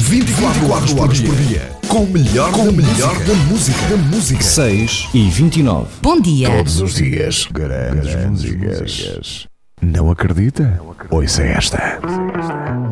24 horas por dia. Com o melhor da música. 6h29. Bom dia. Todos os dias. Grandes músicas. Não acredita? Ouça esta.